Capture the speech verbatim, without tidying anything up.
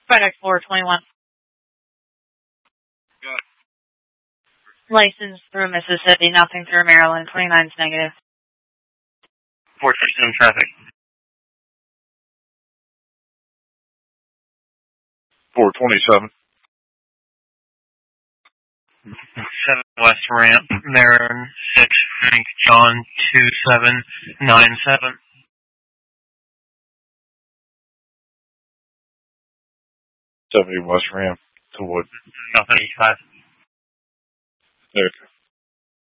FedEx four twenty-one. License through Mississippi, nothing through Maryland. twenty-nine's negative. four twenty-seven traffic. four twenty-seven. seven West Ramp, Marin, six Frank John, two seven nine seven. seventy West Ramp to Wood. Nothing, five. Okay.